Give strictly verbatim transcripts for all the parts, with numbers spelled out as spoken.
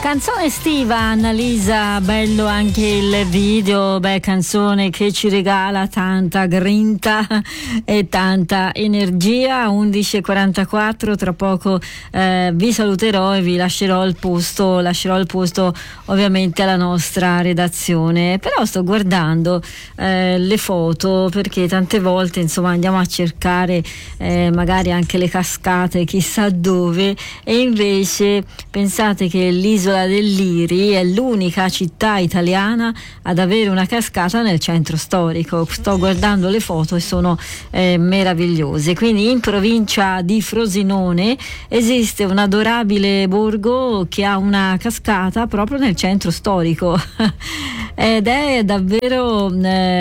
Canzone estiva, Annalisa, bello anche il video, beh, canzone che ci regala tanta grinta e tanta energia. Undici e quarantaquattro, tra poco eh, vi saluterò e vi lascerò il posto, lascerò il posto ovviamente alla nostra redazione. Però sto guardando eh, le foto, perché tante volte insomma andiamo a cercare eh, magari anche le cascate chissà dove, e invece pensate che l'isola del Liri è l'unica città italiana ad avere una cascata nel centro storico. Sto guardando le foto e sono eh, meravigliose. Quindi in provincia di Frosinone esiste un adorabile borgo che ha una cascata proprio nel centro storico ed è davvero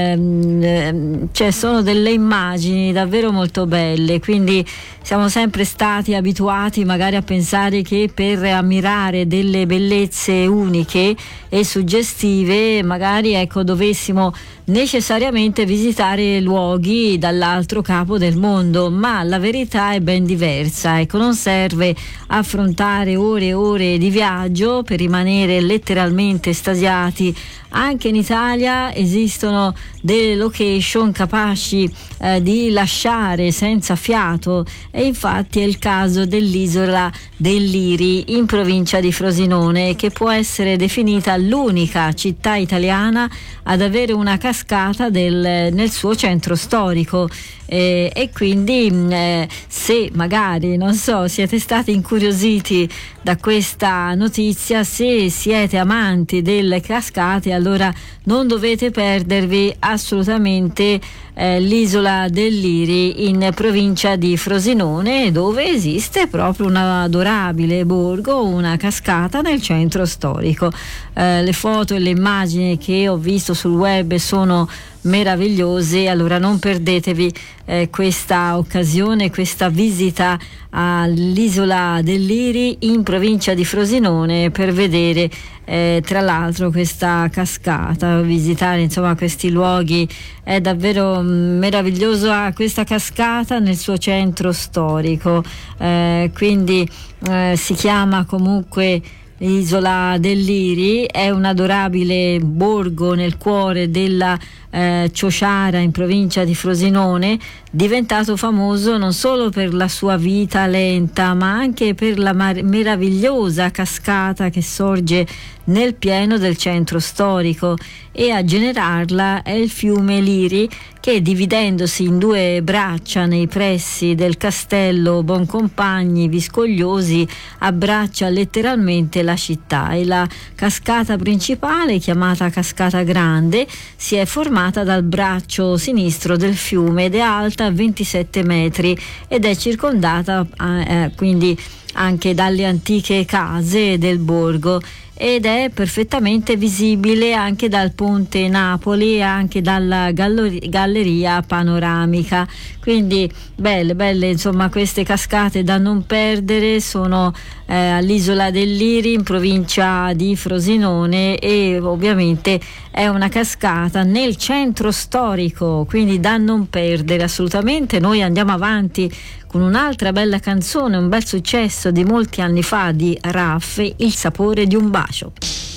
eh, cioè sono delle immagini davvero molto belle. Quindi siamo sempre stati abituati magari a pensare che per ammirare delle bellezze uniche e suggestive magari ecco dovessimo necessariamente visitare luoghi dall'altro capo del mondo, ma la verità è ben diversa. Ecco, non serve affrontare ore e ore di viaggio per rimanere letteralmente estasiati. Anche in Italia esistono delle location capaci eh, di lasciare senza fiato, e infatti è il caso dell'isola del Liri in provincia di Frosinone, che può essere definita l'unica città italiana ad avere una cascata del, nel suo centro storico. Eh, e quindi eh, se magari non so siete stati incuriositi da questa notizia, se siete amanti delle cascate, allora non dovete perdervi assolutamente eh, l'isola del Liri in provincia di Frosinone, dove esiste proprio un adorabile borgo, una cascata nel centro storico. Eh, le foto e le immagini che ho visto sul web sono meravigliose, allora non perdetevi eh, questa occasione, questa visita all'isola del Liri in provincia di Frosinone per vedere eh, tra l'altro questa cascata, visitare insomma questi luoghi. È davvero meraviglioso, ha questa cascata nel suo centro storico, eh, quindi eh, si chiama comunque Isola del Liri, è un adorabile borgo nel cuore della eh, Ciociara in provincia di Frosinone, diventato famoso non solo per la sua vita lenta, ma anche per la mar- meravigliosa cascata che sorge nel pieno del centro storico, e a generarla è il fiume Liri, che dividendosi in due braccia nei pressi del castello Boncompagni Viscogliosi abbraccia letteralmente la città. E la cascata principale, chiamata Cascata Grande, si è formata dal braccio sinistro del fiume ed è alta ventisette metri ed è circondata eh, quindi anche dalle antiche case del borgo, ed è perfettamente visibile anche dal Ponte Napoli e anche dalla gallori- galleria panoramica. Quindi belle, belle insomma queste cascate da non perdere. Sono eh, all'isola del Liri in provincia di Frosinone, e ovviamente è una cascata nel centro storico, quindi da non perdere assolutamente. Noi andiamo avanti con un'altra bella canzone, un bel successo di molti anni fa di Raffi, Il sapore di un bacio.